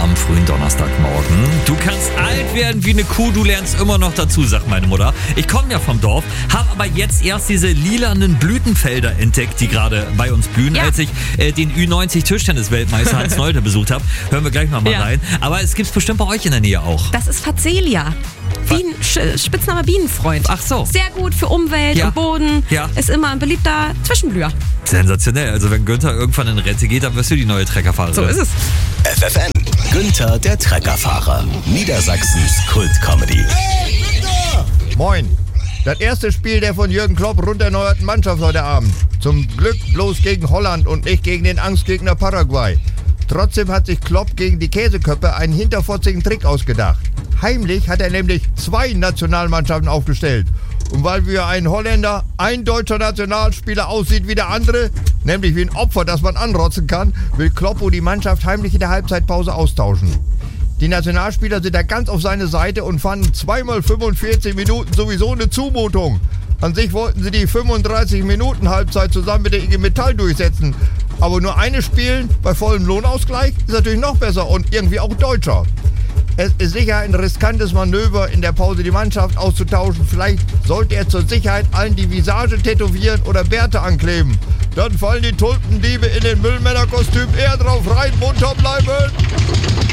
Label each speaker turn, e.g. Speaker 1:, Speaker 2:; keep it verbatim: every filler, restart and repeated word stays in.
Speaker 1: am frühen Donnerstagmorgen. Du kannst alt werden wie eine Kuh, du lernst immer noch dazu, sagt meine Mutter. Ich komme ja vom Dorf, habe aber jetzt erst diese lilanen Blütenfelder entdeckt, die gerade bei uns blühen, ja. als ich äh, den Ü neunzig Tischtennis-Weltmeister Hans Nolte besucht habe. Hören wir gleich noch mal ja. rein. Aber es gibt's bestimmt bei euch in der Nähe auch.
Speaker 2: Das ist Facelia. Bienen, Spitzname Bienenfreund.
Speaker 1: Ach so.
Speaker 2: Sehr gut für Umwelt
Speaker 1: ja.
Speaker 2: und Boden.
Speaker 1: Ja.
Speaker 2: Ist immer ein beliebter Zwischenblüher.
Speaker 1: Sensationell. Also wenn Günther irgendwann in Rente geht, dann wirst du die neue Treckerfahrerin.
Speaker 2: So ist es.
Speaker 3: F F N. Günther, der Treckerfahrer. Niedersachsens Kult-Comedy.
Speaker 4: Hey, Günther! Moin. Das erste Spiel der von Jürgen Klopp runderneuerten Mannschaft heute Abend. Zum Glück bloß gegen Holland und nicht gegen den Angstgegner Paraguay. Trotzdem hat sich Klopp gegen die Käseköppe einen hinterfotzigen Trick ausgedacht. Heimlich hat er nämlich zwei Nationalmannschaften aufgestellt. Und weil wie ein Holländer, ein deutscher Nationalspieler aussieht wie der andere, nämlich wie ein Opfer, das man anrotzen kann, will Kloppo die Mannschaft heimlich in der Halbzeitpause austauschen. Die Nationalspieler sind da ganz auf seine Seite und fanden zweimal fünfundvierzig Minuten sowieso eine Zumutung. An sich wollten sie die fünfunddreißig Minuten Halbzeit zusammen mit der I G Metall durchsetzen. Aber nur eine spielen bei vollem Lohnausgleich ist natürlich noch besser und irgendwie auch deutscher. Es ist sicher ein riskantes Manöver, in der Pause die Mannschaft auszutauschen. Vielleicht sollte er zur Sicherheit allen die Visage tätowieren oder Bärte ankleben. Dann fallen die Tulpendiebe in den Müllmännerkostüm eher drauf rein, munter bleiben.